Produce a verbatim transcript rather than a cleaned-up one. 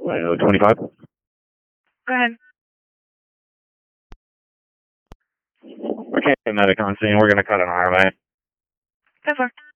Uh, twenty-five. Go ahead. Okay, medic on scene. We're going to cut an R M A. ten four.